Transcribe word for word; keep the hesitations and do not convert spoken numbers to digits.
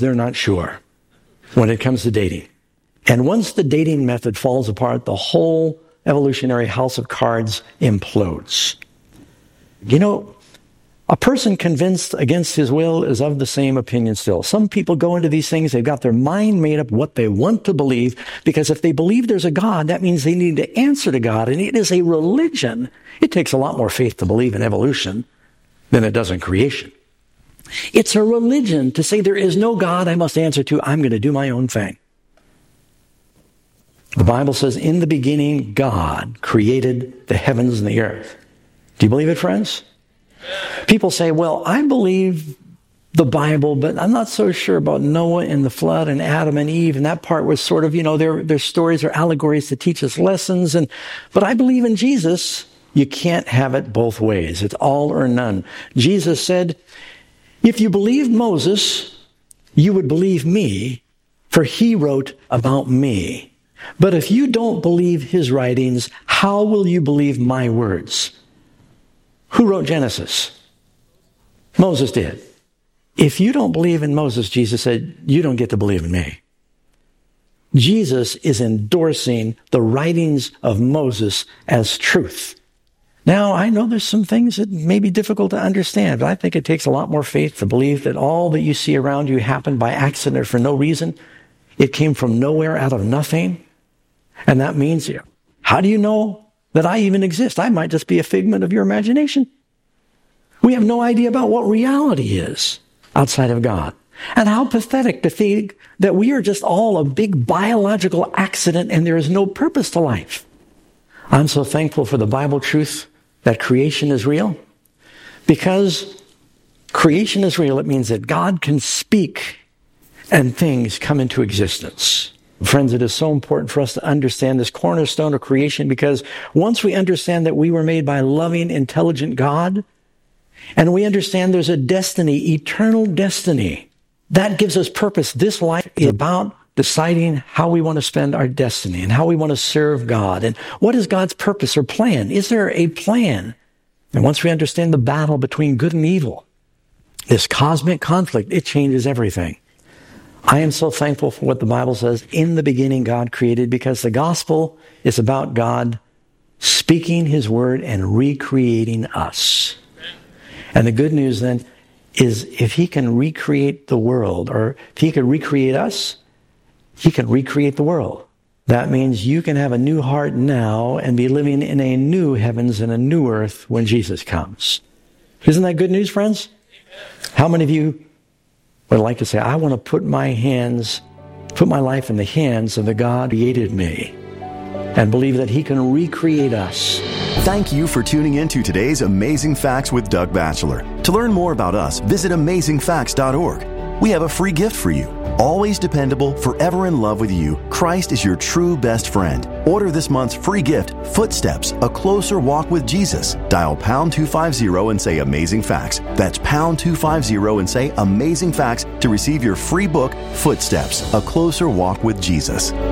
they're not sure when it comes to dating. And once the dating method falls apart, the whole evolutionary house of cards implodes. You know, a person convinced against his will is of the same opinion still. Some people go into these things, they've got their mind made up what they want to believe, because if they believe there's a God, that means they need to answer to God, and it is a religion. It takes a lot more faith to believe in evolution than it does in creation. It's a religion to say there is no God I must answer to. I'm going to do my own thing. The Bible says, in the beginning, God created the heavens and the earth. Do you believe it, friends? People say, well, I believe the Bible, but I'm not so sure about Noah and the flood and Adam and Eve. And that part was sort of, you know, their, their stories are allegories to teach us lessons. And but I believe in Jesus. You can't have it both ways. It's all or none. Jesus said, if you believed Moses, you would believe me, for he wrote about me. But if you don't believe his writings, how will you believe my words? Who wrote Genesis? Moses did. If you don't believe in Moses, Jesus said, you don't get to believe in me. Jesus is endorsing the writings of Moses as truth. Now, I know there's some things that may be difficult to understand, but I think it takes a lot more faith to believe that all that you see around you happened by accident or for no reason. It came from nowhere, out of nothing. And that means, how do you know that I even exist? I might just be a figment of your imagination. We have no idea about what reality is outside of God. And how pathetic to think that we are just all a big biological accident and there is no purpose to life. I'm so thankful for the Bible truth that creation is real. Because creation is real, it means that God can speak and things come into existence. Friends, it is so important for us to understand this cornerstone of creation, because once we understand that we were made by a loving, intelligent God, and we understand there's a destiny, eternal destiny, that gives us purpose. This life is about deciding how we want to spend our destiny and how we want to serve God. And what is God's purpose or plan? Is there a plan? And once we understand the battle between good and evil, this cosmic conflict, it changes everything. I am so thankful for what the Bible says. In the beginning, God created, because the gospel is about God speaking his word and recreating us. And the good news then is, if he can recreate the world, or if he can recreate us, he can recreate the world. That means you can have a new heart now and be living in a new heavens and a new earth when Jesus comes. Isn't that good news, friends? Amen. How many of you would like to say, I want to put my hands, put my life in the hands of the God who created me, and believe that he can recreate us? Thank you for tuning in to today's Amazing Facts with Doug Batchelor. To learn more about us, visit amazing facts dot org. We have a free gift for you. Always dependable, forever in love with you, Christ is your true best friend. Order this month's free gift, Footsteps, A Closer Walk with Jesus. Dial pound two fifty and say Amazing Facts. That's pound two fifty and say Amazing Facts to receive your free book, Footsteps, A Closer Walk with Jesus.